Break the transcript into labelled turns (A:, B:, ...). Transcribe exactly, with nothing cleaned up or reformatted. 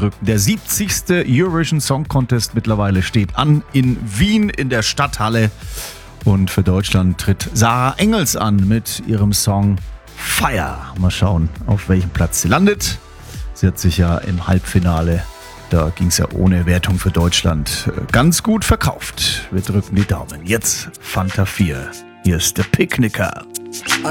A: drücken. Der siebzigste Eurovision Song Contest mittlerweile steht an in Wien in der Stadthalle. Und für Deutschland tritt Sarah Engels an mit ihrem Song Fire. Mal schauen, auf welchem Platz sie landet. Sie hat sich ja im Halbfinale, da ging es ja ohne Wertung für Deutschland, ganz gut verkauft. Wir drücken die Daumen. Jetzt Fanta vier. Hier ist der Picknicker.